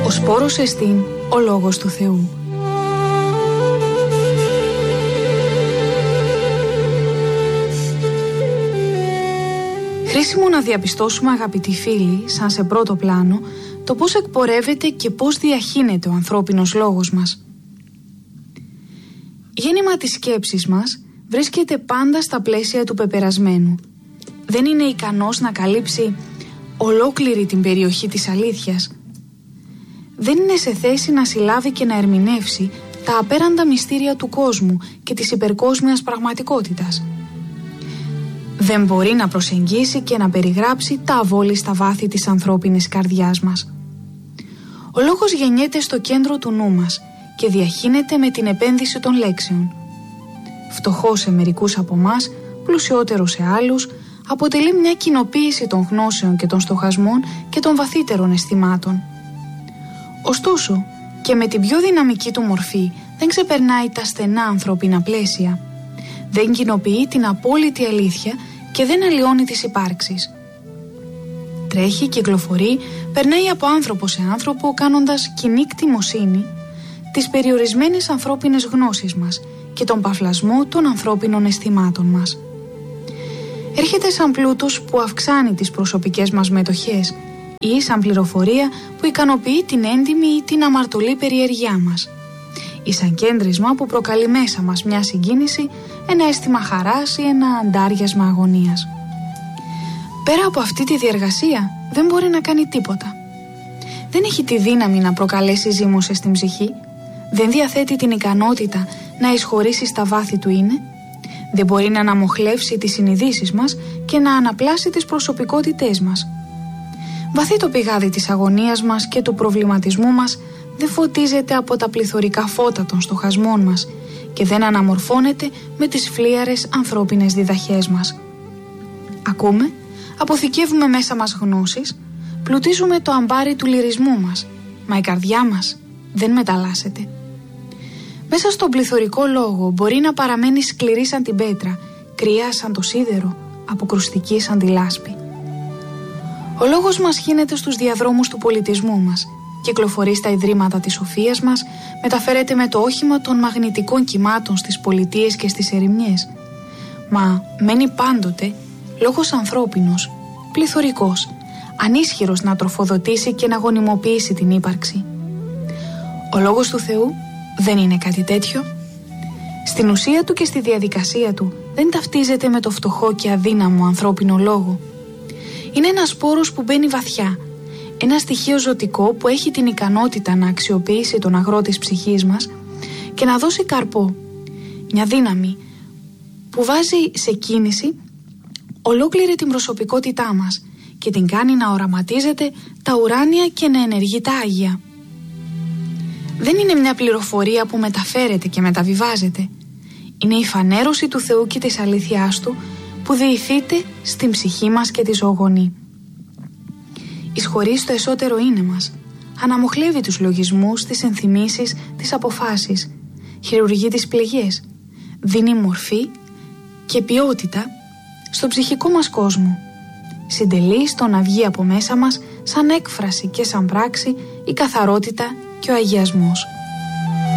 Ο σπόρος εστίν ο λόγος του Θεού. Χρήσιμο να διαπιστώσουμε, αγαπητοί φίλοι, σαν σε πρώτο πλάνο, το πώς εκπορεύεται και πώς διαχύνεται ο ανθρώπινος λόγος μας. Γέννημα της σκέψης μας βρίσκεται πάντα στα πλαίσια του πεπερασμένου. Δεν είναι ικανός να καλύψει ολόκληρη την περιοχή της αλήθειας. Δεν είναι σε θέση να συλλάβει και να ερμηνεύσει τα απέραντα μυστήρια του κόσμου και της υπερκόσμιας πραγματικότητας. Δεν μπορεί να προσεγγίσει και να περιγράψει τα αβόλυστα βάθη της ανθρώπινης καρδιάς μας. Ο λόγος γεννιέται στο κέντρο του νου μας και διαχύνεται με την επένδυση των λέξεων. Φτωχός σε μερικούς από εμάς, πλουσιότερο σε άλλους, αποτελεί μια κοινοποίηση των γνώσεων και των στοχασμών και των βαθύτερων αισθημάτων. Ωστόσο, και με την πιο δυναμική του μορφή δεν ξεπερνάει τα στενά ανθρώπινα πλαίσια. Δεν κοινοποιεί την απόλυτη αλήθεια και δεν αλλοιώνει τις υπάρξεις. Τρέχει, κυκλοφορεί, περνάει από άνθρωπο σε άνθρωπο, κάνοντας κοινή κτημοσύνη τις περιορισμένες ανθρώπινες γνώσεις μας και τον παυλασμό των ανθρώπινων αισθημάτων μας. Έρχεται σαν πλούτος που αυξάνει τις προσωπικές μας μετοχές ή σαν πληροφορία που ικανοποιεί την έντιμη ή την αμαρτωλή περιέργειά μας, ή σαν κέντρισμα που προκαλεί μέσα μας μια συγκίνηση, ένα αίσθημα χαράς ή ένα αντάριασμα αγωνίας. Πέρα από αυτή τη διεργασία δεν μπορεί να κάνει τίποτα. Δεν έχει τη δύναμη να προκαλέσει ζύμωσες στην ψυχή, δεν διαθέτει την ικανότητα να εισχωρήσει στα βάθη του είναι, δεν μπορεί να αναμοχλεύσει τις συνειδήσεις μας και να αναπλάσει τις προσωπικότητές μας. Βαθύ το πηγάδι της αγωνίας μας και του προβληματισμού μας δεν φωτίζεται από τα πληθωρικά φώτα των στοχασμών μας και δεν αναμορφώνεται με τις φλίαρες ανθρώπινες διδαχές μας. Ακούμε, αποθηκεύουμε μέσα μας γνώσεις, πλουτίζουμε το αμπάρι του λυρισμού μας, μα η καρδιά μας δεν μεταλλάσσεται. Μέσα στον πληθωρικό λόγο μπορεί να παραμένει σκληρή σαν την πέτρα, κρυά σαν το σίδερο, αποκρουστική σαν τη λάσπη. Ο λόγος μας χύνεται στους διαδρόμους του πολιτισμού μας, κυκλοφορεί στα ιδρύματα της σοφίας μας, μεταφέρεται με το όχημα των μαγνητικών κυμάτων στις πολιτείες και στις ερημιές. Μα μένει πάντοτε λόγος ανθρώπινος, πληθωρικός, ανίσχυρος να τροφοδοτήσει και να γονιμοποιήσει την ύπαρξη. Ο λόγος του Θεού δεν είναι κάτι τέτοιο. Στην ουσία του και στη διαδικασία του δεν ταυτίζεται με το φτωχό και αδύναμο ανθρώπινο λόγο. Είναι ένας σπόρος που μπαίνει βαθιά, ένα στοιχείο ζωτικό που έχει την ικανότητα να αξιοποιήσει τον αγρό της ψυχής μας και να δώσει καρπό, μια δύναμη που βάζει σε κίνηση ολόκληρη την προσωπικότητά μας και την κάνει να οραματίζεται τα ουράνια και να ενεργεί τα Άγια. Δεν είναι μια πληροφορία που μεταφέρεται και μεταβιβάζεται. Είναι η φανέρωση του Θεού και της αλήθειάς Του που διηθείται στην ψυχή μας και τη ζωογονεί. Εισχωρεί στο εσωτερό είναι μας, αναμοχλεύει τους λογισμούς, τις ενθυμίσεις, τις αποφάσεις, χειρουργεί τις πληγές, δίνει μορφή και ποιότητα στον ψυχικό μας κόσμο. Συντελεί στο να βγει από μέσα μας σαν έκφραση και σαν πράξη η καθαρότητα και ο αγιασμός.